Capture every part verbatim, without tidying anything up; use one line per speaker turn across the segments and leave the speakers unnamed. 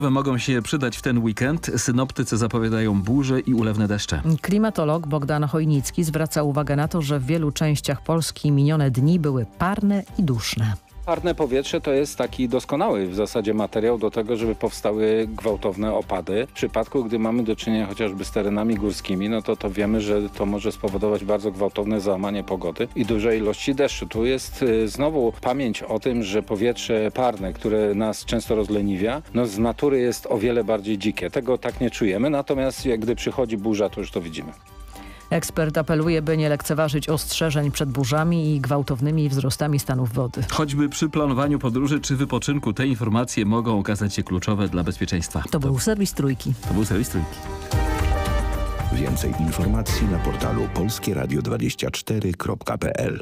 Mogą się przydać w ten weekend. Synoptycy zapowiadają burze i ulewne deszcze.
Klimatolog Bogdan Chojnicki zwraca uwagę na to, że w wielu częściach Polski minione dni były parne i duszne.
Parne powietrze to jest taki doskonały w zasadzie materiał do tego, żeby powstały gwałtowne opady. W przypadku, gdy mamy do czynienia chociażby z terenami górskimi, no to to wiemy, że to może spowodować bardzo gwałtowne załamanie pogody i duże ilości deszczu. Tu jest y, znowu pamięć o tym, że powietrze parne, które nas często rozleniwia, no z natury jest o wiele bardziej dzikie. Tego tak nie czujemy, natomiast jak gdy przychodzi burza, to już to widzimy.
Ekspert apeluje, by nie lekceważyć ostrzeżeń przed burzami i gwałtownymi wzrostami stanów wody.
Choćby przy planowaniu podróży czy wypoczynku te informacje mogą okazać się kluczowe dla bezpieczeństwa.
To był serwis Trójki.
To był serwis Trójki.
Więcej informacji na portalu polskie radio dwadzieścia cztery kropka p l.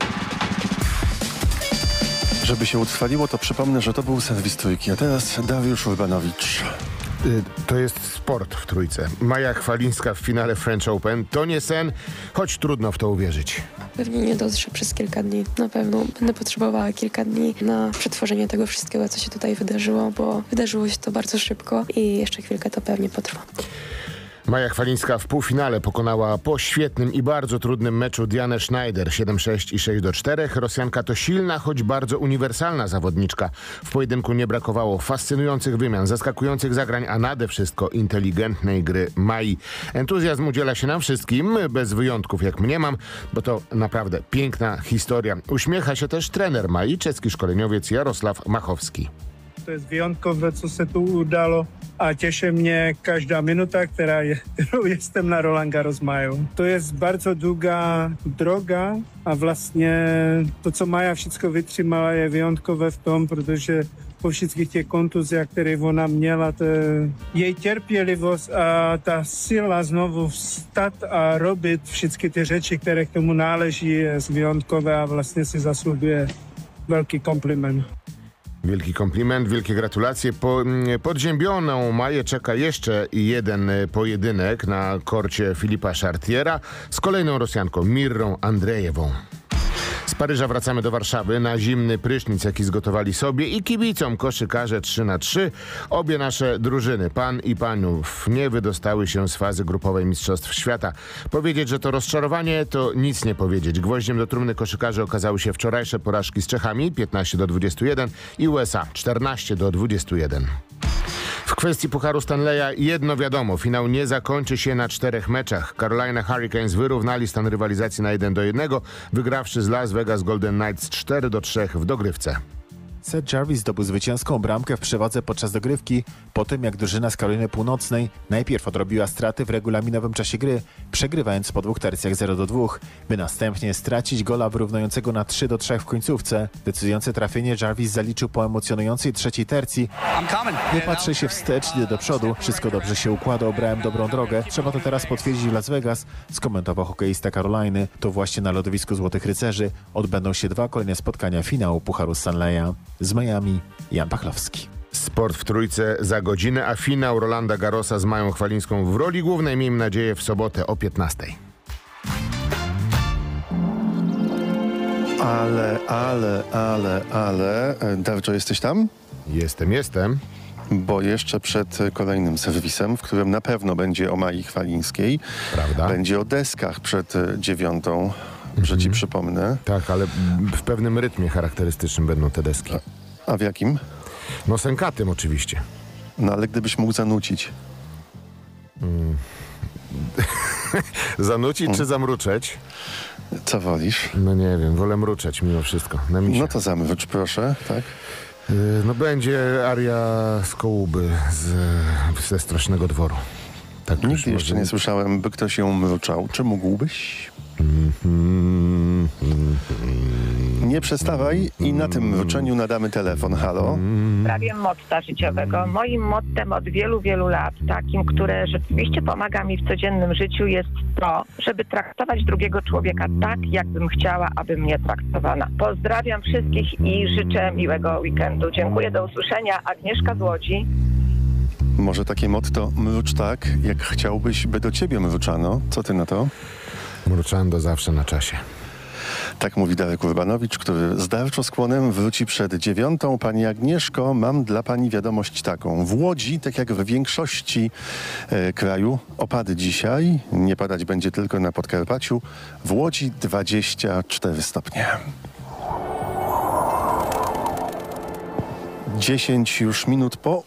Żeby się utrwaliło, to przypomnę, że to był serwis Trójki, a teraz Dariusz Urbanowicz.
To jest sport w Trójce. Maja Chwalińska w finale French Open. To nie sen, choć trudno w to uwierzyć.
Pewnie nie dotrze przez kilka dni. Na pewno będę potrzebowała kilka dni na przetworzenie tego wszystkiego, co się tutaj wydarzyło, bo wydarzyło się to bardzo szybko i jeszcze chwilkę to pewnie potrwa.
Maja Chwalińska w półfinale pokonała po świetnym i bardzo trudnym meczu Dianę Schneider siedem sześć i sześć do czterech. Rosjanka to silna, choć bardzo uniwersalna zawodniczka. W pojedynku nie brakowało fascynujących wymian, zaskakujących zagrań, a nade wszystko inteligentnej gry Mai. Entuzjazm udziela się nam wszystkim, bez wyjątków jak mniemam, bo to naprawdę piękna historia. Uśmiecha się też trener Mai, czeski szkoleniowiec Jarosław Machowski.
To jest wyjątkowe, co się tu udało, a cieszy mnie każda minuta, która je, którą jestem na Roland Garros Maju. To jest bardzo długa droga, a właśnie to, co Maja wszystko wytrzymała, jest wyjątkowe w tym, protože po wszystkich tych kontuzjach, które ona miała, to jej cierpliwość a ta siła znowu wstać a robić wszystkie te rzeczy, które k tomu należí, jest wyjątkowe, a właśnie się zasługuje wielki komplement.
Wielki kompliment, wielkie gratulacje. Po, podziębioną Maję czeka jeszcze jeden pojedynek na korcie Filipa Chartiera z kolejną Rosjanką Mirrą Andrejewą. Z Paryża wracamy do Warszawy na zimny prysznic, jaki zgotowali sobie i kibicom koszykarze trzy na trzy. Obie nasze drużyny, pan i panów, nie wydostały się z fazy grupowej Mistrzostw Świata. Powiedzieć, że to rozczarowanie, to nic nie powiedzieć. Gwoździem do trumny koszykarzy okazały się wczorajsze porażki z Czechami piętnaście do dwudziestu jeden i U S A czternaście do dwudziestu jeden. W kwestii Pucharu Stanleya jedno wiadomo, finał nie zakończy się na czterech meczach. Carolina Hurricanes wyrównali stan rywalizacji na jeden do jednego, wygrawszy z Las Vegas Golden Knights cztery do trzech w dogrywce.
Seth Jarvis zdobył zwycięską bramkę w przewadze podczas dogrywki, po tym jak drużyna z Karoliny Północnej najpierw odrobiła straty w regulaminowym czasie gry, przegrywając po dwóch tercjach zero do dwóch, by następnie stracić gola wyrównującego na trzy do trzech w końcówce. Decydujące trafienie Jarvis zaliczył po emocjonującej trzeciej tercji. Nie patrzę się wstecz, idę do przodu, wszystko dobrze się układa, obrałem dobrą drogę, trzeba to teraz potwierdzić w Las Vegas, skomentował hokeista Caroliny. To właśnie na lodowisku Złotych Rycerzy odbędą się dwa kolejne spotkania finału Pucharu Stanleya. Z Miami Jan Pachlowski.
Sport w Trójce za godzinę, a finał Rolanda Garrosa z Mają Chwalińską w roli głównej, miejmy nadzieję, w sobotę o piętnastej.
Ale, ale, ale, ale... Darczo, jesteś tam?
Jestem, jestem.
Bo jeszcze przed kolejnym serwisem, w którym na pewno będzie o Mai Chwalińskiej,
prawda? Będzie
o deskach przed dziewiątą, że ci przypomnę.
Tak, ale w pewnym rytmie charakterystycznym będą te deski.
A, a w jakim?
No sękatym oczywiście.
No ale gdybyś mógł zanucić?
Hmm. Zanucić hmm. czy zamruczeć?
Co wolisz?
No nie wiem, wolę mruczeć mimo wszystko. Na
no to zamrucz proszę, tak?
No będzie aria z Kołuby z, ze Strasznego Dworu. Tak.
Nigdy jeszcze nie słyszałem, by ktoś ją mruczał. Czy mógłbyś? Nie przestawaj i na tym mruczeniu nadamy telefon. Halo?
W sprawie motta życiowego. Moim mottem od wielu, wielu lat, takim, które rzeczywiście pomaga mi w codziennym życiu, jest to, żeby traktować drugiego człowieka tak, jakbym chciała, aby mnie traktowano. Pozdrawiam wszystkich i życzę miłego weekendu. Dziękuję, do usłyszenia. Agnieszka z Łodzi.
Może takie motto: mrucz tak, jak chciałbyś, by do ciebie mruczano. Co ty na to?
Mruczando zawsze na czasie.
Tak mówi Darek Urbanowicz, który z darczoskłonem wróci przed dziewiątą. Pani Agnieszko, mam dla pani wiadomość taką. W Łodzi, tak jak w większości e, kraju, opady dzisiaj. Nie padać będzie tylko na Podkarpaciu. W Łodzi dwadzieścia cztery stopnie. dziesięć już minut po...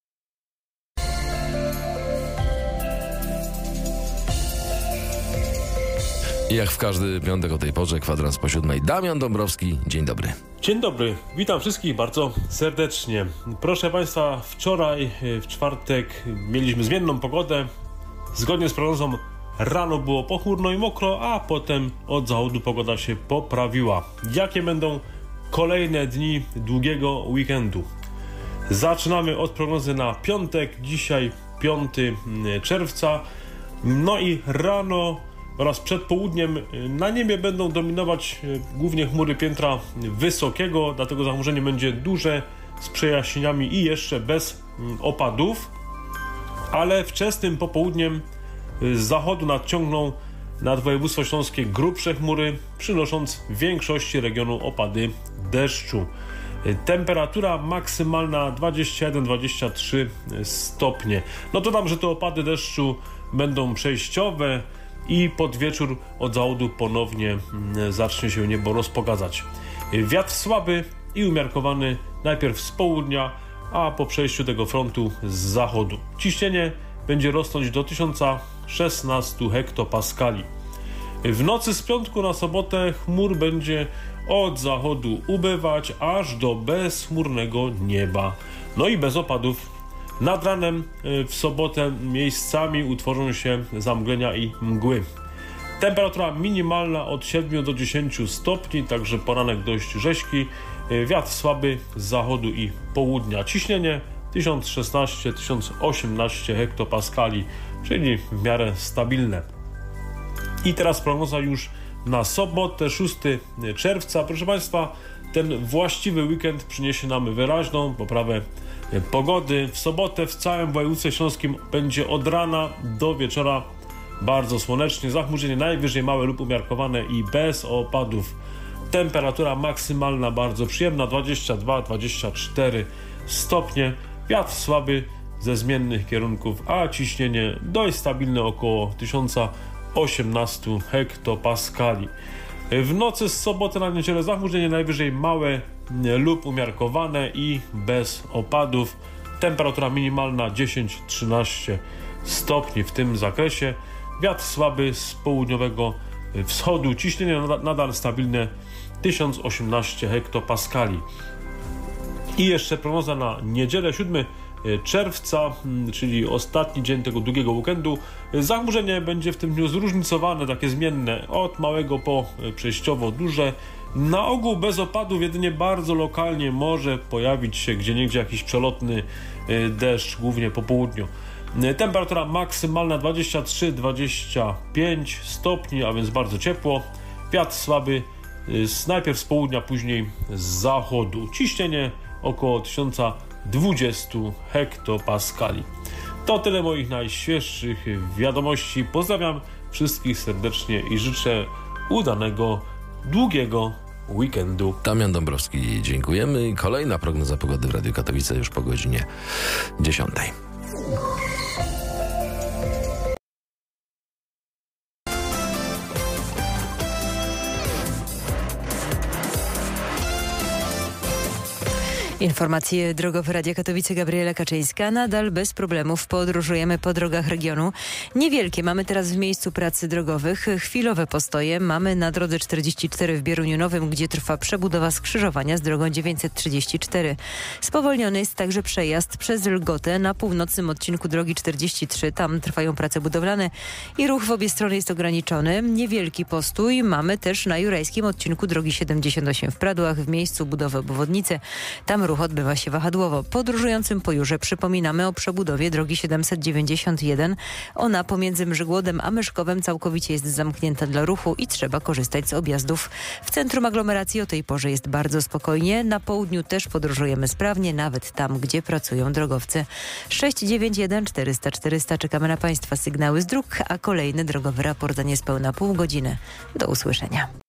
Jak w każdy piątek o tej porze, kwadrans po siódmej. Damian Dąbrowski, dzień dobry.
Dzień dobry, witam wszystkich bardzo serdecznie. Proszę Państwa, wczoraj w czwartek mieliśmy zmienną pogodę. Zgodnie z prognozą rano było pochmurno i mokro, a potem od zachodu pogoda się poprawiła. Jakie będą kolejne dni długiego weekendu? Zaczynamy od prognozy na piątek, dzisiaj piątego czerwca. No i rano oraz przed południem na niebie będą dominować głównie chmury piętra wysokiego, dlatego zachmurzenie będzie duże, z przejaśnieniami i jeszcze bez opadów, ale wczesnym popołudniem z zachodu nadciągną nad województwo śląskie grubsze chmury, przynosząc w większości regionu opady deszczu. Temperatura maksymalna dwadzieścia jeden dwadzieścia trzy stopnie. No dodam, że te opady deszczu będą przejściowe i pod wieczór od zachodu ponownie zacznie się niebo rozpogadzać. Wiatr słaby i umiarkowany najpierw z południa, a po przejściu tego frontu z zachodu. Ciśnienie będzie rosnąć do tysiąc szesnaście hektopaskali. W nocy z piątku na sobotę chmur będzie od zachodu ubywać aż do bezchmurnego nieba. No i bez opadów. Nad ranem w sobotę miejscami utworzą się zamglenia i mgły. Temperatura minimalna od siedmiu do dziesięciu stopni, także poranek dość rzeźki. Wiatr słaby z zachodu i południa. Ciśnienie tysiąc szesnaście do tysiąc osiemnaście hektopaskali, czyli w miarę stabilne. I teraz prognoza już na sobotę, szóstego czerwca. Proszę Państwa, ten właściwy weekend przyniesie nam wyraźną poprawę pogody. W sobotę w całym województwie śląskim będzie od rana do wieczora bardzo słonecznie. Zachmurzenie najwyżej małe lub umiarkowane i bez opadów. Temperatura maksymalna bardzo przyjemna, dwadzieścia dwa dwadzieścia cztery stopnie. Wiatr słaby ze zmiennych kierunków, a ciśnienie dość stabilne około tysiąc osiemnaście hektopaskali. W nocy z soboty na niedzielę zachmurzenie najwyżej małe lub umiarkowane i bez opadów. Temperatura minimalna dziesięć do trzynastu stopni w tym zakresie. Wiatr słaby z południowego wschodu. Ciśnienie nadal stabilne tysiąc osiemnaście hektopaskali. I jeszcze prognoza na niedzielę, siódmego czerwca, czyli ostatni dzień tego długiego weekendu. Zachmurzenie będzie w tym dniu zróżnicowane, takie zmienne, od małego po przejściowo duże. Na ogół bez opadów, jedynie bardzo lokalnie może pojawić się gdzieniegdzie jakiś przelotny deszcz, głównie po południu. Temperatura maksymalna dwadzieścia trzy dwadzieścia pięć stopni, a więc bardzo ciepło. Wiatr słaby, najpierw z południa, później z zachodu. Ciśnienie około tysiąc dwadzieścia hektopaskali. To tyle moich najświeższych wiadomości. Pozdrawiam wszystkich serdecznie i życzę udanego, długiego weekendu.
Damian Dąbrowski, dziękujemy. Kolejna prognoza pogody w Radiu Katowice już po godzinie dziesiątej.
Informacje drogowe Radia Katowice, Gabriela Kaczyńska. Nadal bez problemów podróżujemy po drogach regionu. Niewielkie mamy teraz w miejscu pracy drogowych. Chwilowe postoje mamy na drodze czterdzieści cztery w Bieruniu Nowym, gdzie trwa przebudowa skrzyżowania z drogą dziewięćset trzydzieści cztery. Spowolniony jest także przejazd przez Lgotę na północnym odcinku drogi czterdzieści trzy. Tam trwają prace budowlane i ruch w obie strony jest ograniczony. Niewielki postój mamy też na jurajskim odcinku drogi siedemdziesiąt osiem w Pradłach w miejscu budowy obwodnicy. Tam ruch odbywa się wahadłowo. Podróżującym po Jurze przypominamy o przebudowie drogi siedemset dziewięćdziesiąt jeden. Ona pomiędzy Mrzygłodem a Myszkowem całkowicie jest zamknięta dla ruchu i trzeba korzystać z objazdów. W centrum aglomeracji o tej porze jest bardzo spokojnie. Na południu też podróżujemy sprawnie, nawet tam, gdzie pracują drogowcy. sześć dziewięć jeden czterysta czterysta. Czekamy na Państwa sygnały z dróg, a kolejny drogowy raport za niespełna pół godziny. Do usłyszenia.